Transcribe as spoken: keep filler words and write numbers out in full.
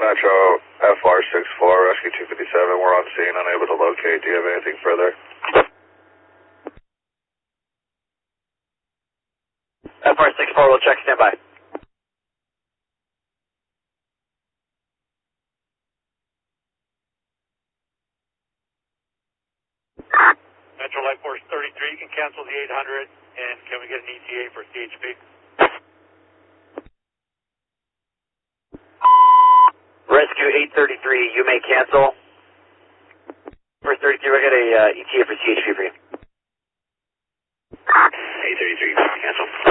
Metro F R six four, Rescue two fifty-seven, we're on scene, unable to locate. Do you have anything further? F R six four, we'll check, stand by. Metro Life Force thirty-three, you can cancel the eight hundred, and can we get an E T A for C H P? Rescue eight thirty-three, you may cancel. Force thirty-three, we'll get a uh, E T A for C H P for you. eight thirty-three, cancel.